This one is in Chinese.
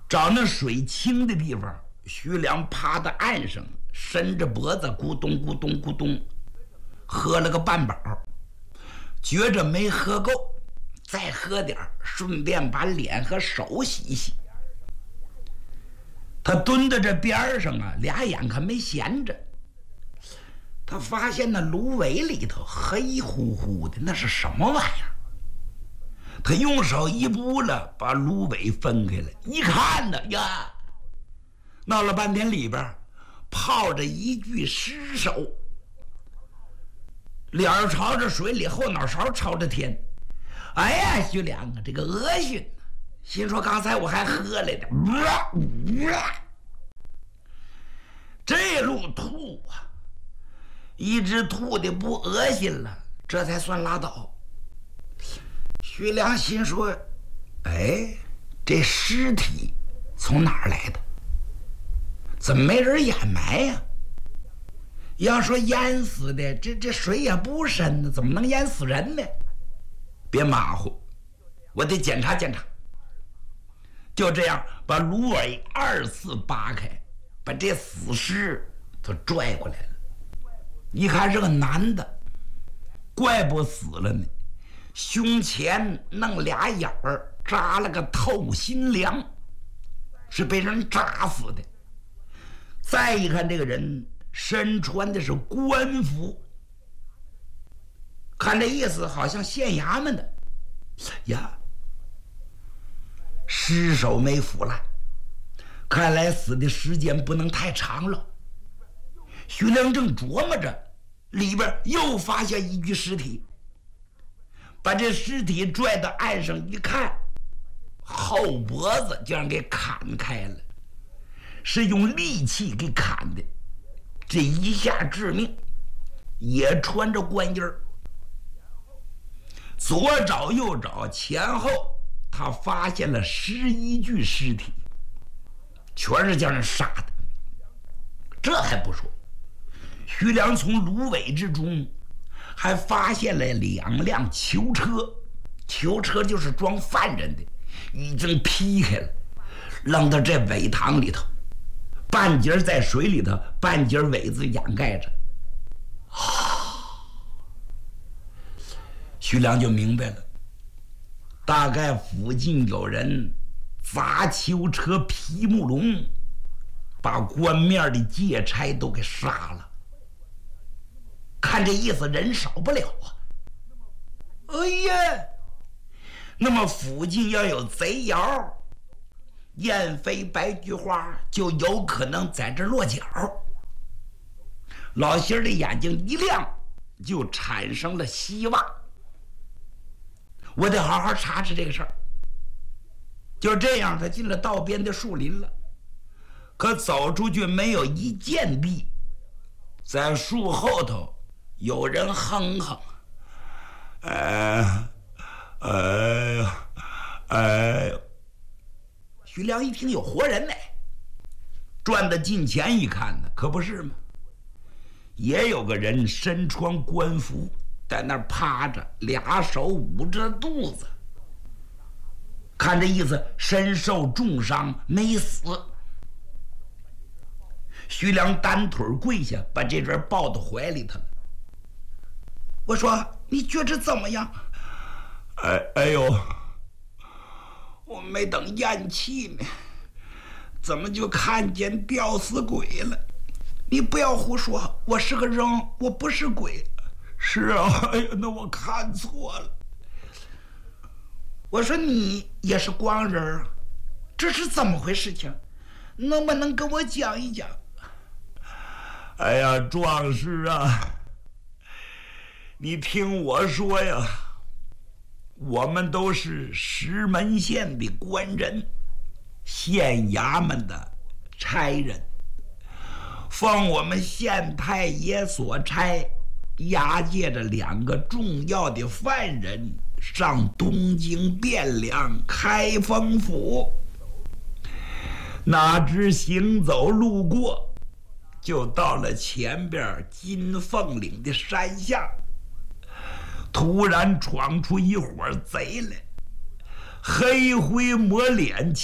找那水清的地方，徐良趴在岸上，伸着脖子咕咚咕咚咕咚喝了个半饱，觉着没喝够，再喝点，顺便把脸和手洗洗。他蹲在这边上啊，俩眼可没闲着。他发现那芦苇里头黑乎乎的，那是什么玩意儿？他用手一拨了，把芦苇分开了，一看呢，呀，闹了半天里边泡着一具尸首，脸儿朝着水里，后脑勺朝着天。哎呀，徐良啊，这个恶心！心说刚才我还喝了点，这路吐啊，一直吐的不恶心了，这才算拉倒。徐良心说：“哎，这尸体从哪儿来的？怎么没人掩埋呀？要说淹死的，这水也不深呢，怎么能淹死人呢？别马虎，我得检查检查。”就这样，把芦苇2次扒开，把这死尸都拽过来了。一看是个男的，怪不死了呢。胸前弄俩眼儿，扎了个透心梁，是被人扎死的。再一看这个人身穿的是官服，看这意思好像县衙门的呀。尸首没腐烂，看来死的时间不能太长了。徐良正琢磨着，里边又发现一具尸体。把这尸体拽到岸上一看，后脖子竟然给砍开了，是用利器给砍的。这一下致命，也穿着官衣儿。左找右找，前后他发现了11具尸体，全是叫人杀的。这还不说，徐良从芦苇之中还发现了2辆囚车，囚车就是装犯人的，已经劈开了，扔到这苇塘里头，半截在水里头，半截苇子掩盖着。徐良就明白了，大概附近有人砸囚车劈木龙，把官面的借差都给杀了。看这意思，人少不了啊！哎呀，那么附近要有贼窑，燕飞白菊花就有可能在这落脚。老心儿的眼睛一亮，就产生了希望。我得好好查查这个事儿。就这样，他进了道边的树林了，可走出去没有一见地，在树后头有人哼哼，哎呀！徐良一听有活人呢，转到近前一看呢，可不是吗？也有个人身穿官服，在那儿趴着，俩手捂着肚子，看这意思身受重伤没死。徐良单腿跪下，把这人抱到怀里头了。我说：“你觉着怎么样？”哎呦，我没等咽气呢，怎么就看见吊死鬼了？你不要胡说，我是个人，我不是鬼。是啊，哎呀，那我看错了。我说你也是光人啊，这是怎么回事情？能不能跟我讲一讲？哎呀，壮士啊，你听我说呀，我们都是石门县的官人，县衙门的差人，奉我们县太爷所差，押解着2个重要的犯人上东京汴梁开封府。哪知行走路过，就到了前边金凤岭的山下，突然闯出一伙贼来，黑灰抹脸，